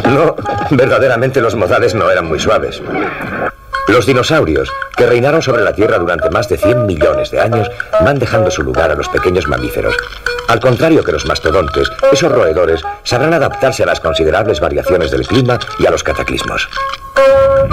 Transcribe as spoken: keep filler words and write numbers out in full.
No, verdaderamente los modales no eran muy suaves. Los dinosaurios, que reinaron sobre la Tierra durante más de cien millones de años, van dejando su lugar a los pequeños mamíferos. Al contrario que los mastodontes, esos roedores sabrán adaptarse a las considerables variaciones del clima y a los cataclismos.